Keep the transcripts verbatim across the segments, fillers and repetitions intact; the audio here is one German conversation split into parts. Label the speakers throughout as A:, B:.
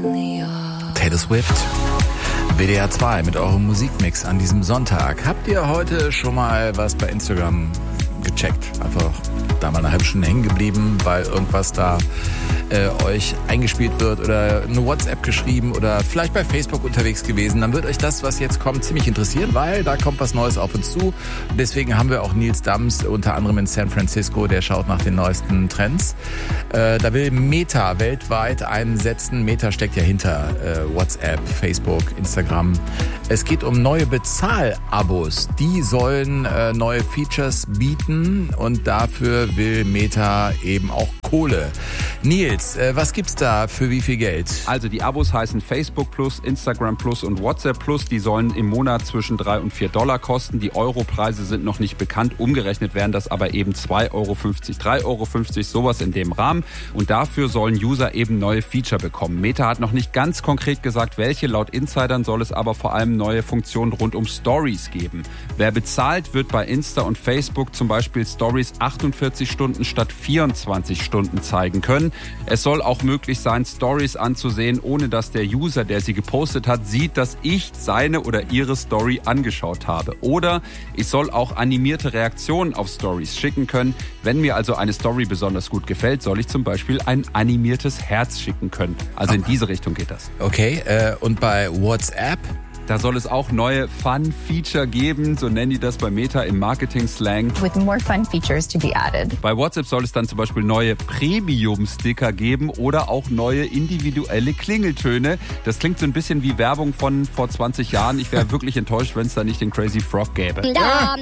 A: Taylor Swift. W D R zwei mit eurem Musikmix an diesem Sonntag. Habt ihr heute schon mal was bei Instagram gecheckt? Einfach da mal eine halbe Stunde hängen geblieben, weil irgendwas da äh, euch eingespielt wird oder eine WhatsApp geschrieben oder vielleicht bei Facebook unterwegs gewesen. Dann wird euch das, was jetzt kommt, ziemlich interessieren, weil da kommt was Neues auf uns zu. Und deswegen haben wir auch Nils Dams unter anderem in San Francisco, der schaut nach den neuesten Trends. Äh, da will Meta weltweit einsetzen. Meta steckt ja hinter äh, WhatsApp, Facebook, Instagram. Es geht um neue Bezahlabos. Die sollen äh, neue Features bieten und dafür will Meta eben auch Kohle. Nils, äh, was gibt's da für wie viel Geld?
B: Also die Abos heißen Facebook Plus, Instagram Plus und WhatsApp Plus. Die sollen im Monat zwischen drei und vier Dollar kosten. Die Europreise sind noch nicht bekannt. Umgerechnet wären das aber eben zwei Euro fünfzig, drei Euro fünfzig, sowas in dem Rahmen. Und dafür sollen User eben neue Feature bekommen. Meta hat noch nicht ganz konkret gesagt, welche. Laut Insidern soll es aber vor allem neue Funktionen rund um Stories geben. Wer bezahlt, wird bei Insta und Facebook zum Beispiel Stories achtundvierzig Stunden statt vierundzwanzig Stunden zeigen können. Es soll auch möglich sein, Stories anzusehen, ohne dass der User, der sie gepostet hat, sieht, dass ich seine oder ihre Story angeschaut habe. Oder ich soll auch animierte Reaktionen auf Stories schicken können. Wenn mir also eine Story besonders gut gefällt, soll ich zum Beispiel ein animiertes Herz schicken können. Also in diese Richtung geht das.
A: Okay, äh, und bei WhatsApp?
B: Da soll es auch neue Fun-Feature geben, so nennen die das bei Meta im Marketing-Slang.
C: With more fun features to be added.
B: Bei WhatsApp soll es dann zum Beispiel neue Premium-Sticker geben oder auch neue individuelle Klingeltöne. Das klingt so ein bisschen wie Werbung von vor zwanzig Jahren. Ich wäre wirklich enttäuscht, wenn es da nicht den Crazy Frog gäbe.
A: Ah.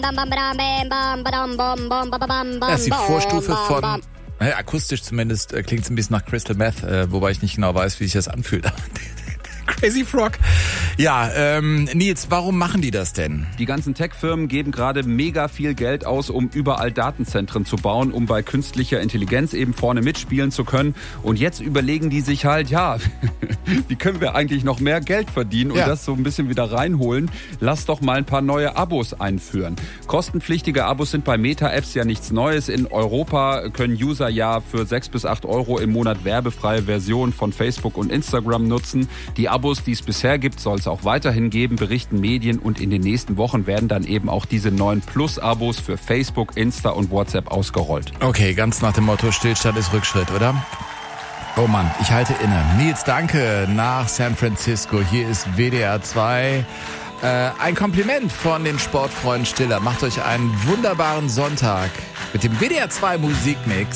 A: Das ist die Vorstufe von... Äh, akustisch zumindest äh, klingt es ein bisschen nach Crystal Meth, äh, wobei ich nicht genau weiß, wie sich das anfühlt. Crazy Frog. Ja, ähm, Nils, warum machen die das denn?
B: Die ganzen Tech-Firmen geben gerade mega viel Geld aus, um überall Datenzentren zu bauen, um bei künstlicher Intelligenz eben vorne mitspielen zu können. Und jetzt überlegen die sich halt, ja, wie können wir eigentlich noch mehr Geld verdienen und ja. das so ein bisschen wieder reinholen? Lass doch mal ein paar neue Abos einführen. Kostenpflichtige Abos sind bei Meta-Apps ja nichts Neues. In Europa können User ja für sechs bis acht Euro im Monat werbefreie Versionen von Facebook und Instagram nutzen. Die Abos, die es bisher gibt, soll es auch weiterhin geben, berichten Medien, und in den nächsten Wochen werden dann eben auch diese neuen Plus-Abos für Facebook, Insta und WhatsApp ausgerollt.
A: Okay, ganz nach dem Motto, Stillstand ist Rückschritt, oder? Oh Mann, ich halte inne. Nils, danke nach San Francisco. Hier ist W D R zwei. Äh, ein Kompliment von den Sportfreunden Stiller. Macht euch einen wunderbaren Sonntag mit dem W D R zwei Musikmix.